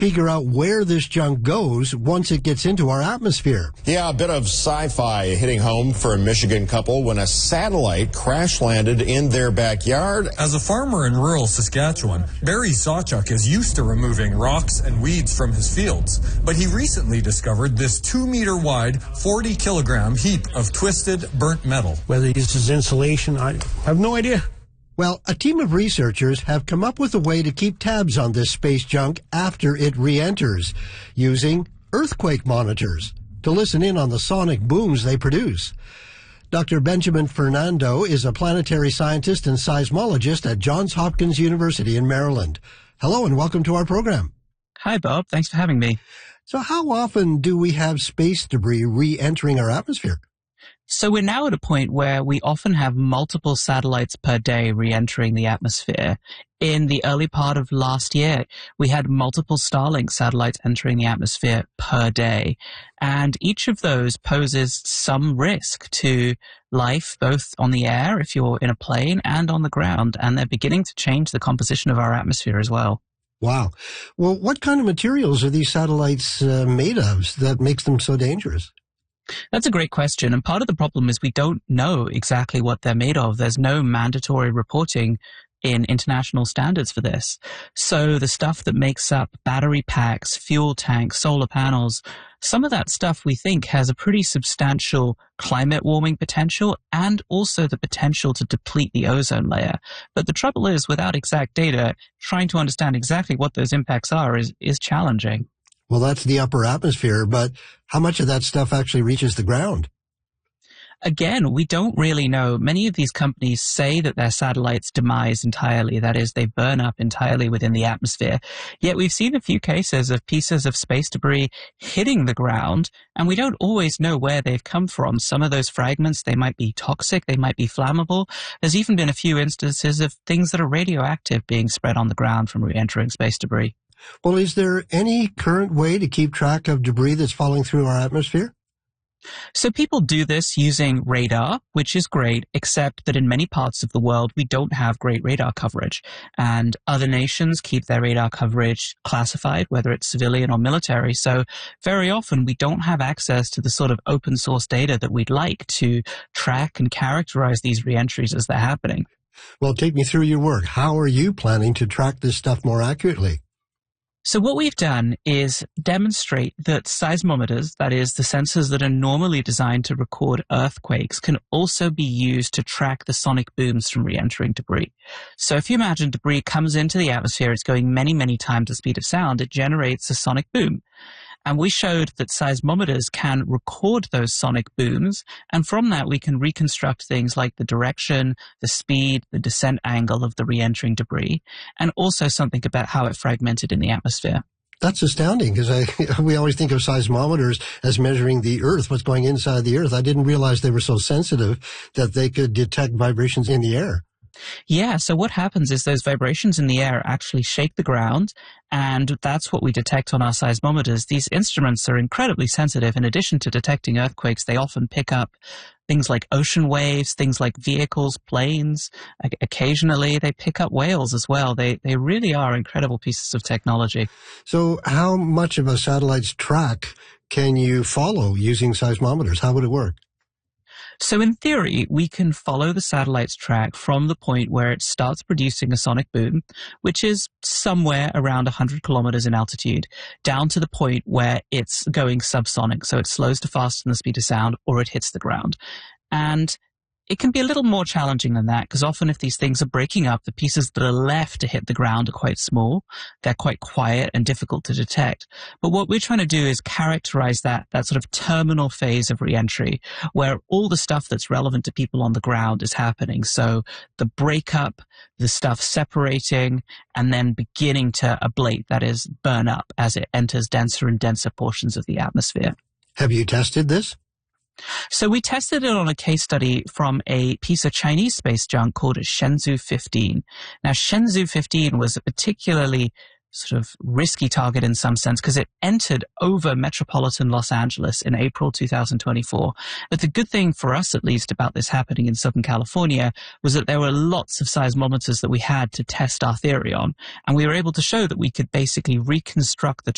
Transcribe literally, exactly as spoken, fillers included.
figure out where this junk goes once it gets into our atmosphere. Yeah, a bit of sci-fi hitting home for a Michigan couple when a satellite crash landed in their backyard. As a farmer in rural Saskatchewan, Barry Sawchuk is used to removing rocks and weeds from his fields, but he recently discovered this two meter wide, forty kilogram heap of twisted, burnt metal. Whether he uses insulation, I have no idea. Well, a team of researchers have come up with a way to keep tabs on this space junk after it re-enters, using earthquake monitors to listen in on the sonic booms they produce. Doctor Benjamin Fernando is a planetary scientist and seismologist at Johns Hopkins University in Maryland. Hello and welcome to our program. Hi, Bob. Thanks for having me. So how often do we have space debris re-entering our atmosphere? So we're now at a point where we often have multiple satellites per day re-entering the atmosphere. In the early part of last year, we had multiple Starlink satellites entering the atmosphere per day. And each of those poses some risk to life, both on the air, if you're in a plane, and on the ground. And they're beginning to change the composition of our atmosphere as well. Wow. Well, what kind of materials are these satellites uh, made of that makes them so dangerous? That's a great question. And part of the problem is we don't know exactly what they're made of. There's no mandatory reporting in international standards for this. So the stuff that makes up battery packs, fuel tanks, solar panels, some of that stuff we think has a pretty substantial climate warming potential and also the potential to deplete the ozone layer. But the trouble is, without exact data, trying to understand exactly what those impacts are is, is challenging. Well, that's the upper atmosphere, but how much of that stuff actually reaches the ground? Again, we don't really know. Many of these companies say that their satellites demise entirely, that is, they burn up entirely within the atmosphere. Yet we've seen a few cases of pieces of space debris hitting the ground, and we don't always know where they've come from. Some of those fragments, they might be toxic, they might be flammable. There's even been a few instances of things that are radioactive being spread on the ground from re-entering space debris. Well, is there any current way to keep track of debris that's falling through our atmosphere? So people do this using radar, which is great, except that in many parts of the world, we don't have great radar coverage. And other nations keep their radar coverage classified, whether it's civilian or military. So very often we don't have access to the sort of open source data that we'd like to track and characterize these reentries as they're happening. Well, take me through your work. How are you planning to track this stuff more accurately? So what we've done is demonstrate that seismometers, that is, the sensors that are normally designed to record earthquakes, can also be used to track the sonic booms from re-entering debris. So if you imagine debris comes into the atmosphere, it's going many, many times the speed of sound, it generates a sonic boom. And we showed that seismometers can record those sonic booms, and from that we can reconstruct things like the direction, the speed, the descent angle of the re-entering debris, and also something about how it fragmented in the atmosphere. That's astounding, because we always think of seismometers as measuring the Earth, what's going inside the Earth. I didn't realize they were so sensitive that they could detect vibrations in the air. Yeah, so what happens is those vibrations in the air actually shake the ground, and that's what we detect on our seismometers. These instruments are incredibly sensitive. In addition to detecting earthquakes, they often pick up things like ocean waves, things like vehicles, planes. Occasionally, they pick up whales as well. They, they really are incredible pieces of technology. So how much of a satellite's track can you follow using seismometers? How would it work? So in theory, we can follow the satellite's track from the point where it starts producing a sonic boom, which is somewhere around one hundred kilometers in altitude, down to the point where it's going subsonic, so it slows to faster than the speed of sound, or it hits the ground. And it can be a little more challenging than that, because often if these things are breaking up, the pieces that are left to hit the ground are quite small. They're quite quiet and difficult to detect. But what we're trying to do is characterize that, that sort of terminal phase of reentry, where all the stuff that's relevant to people on the ground is happening. So the breakup, the stuff separating, and then beginning to ablate, that is, burn up as it enters denser and denser portions of the atmosphere. Have you tested this? So we tested it on a case study from a piece of Chinese space junk called Shenzhou fifteen. Now, Shenzhou fifteen was a particularly sort of risky target in some sense because it entered over metropolitan Los Angeles in April two thousand twenty-four. But the good thing for us, at least, about this happening in Southern California was that there were lots of seismometers that we had to test our theory on. And we were able to show that we could basically reconstruct the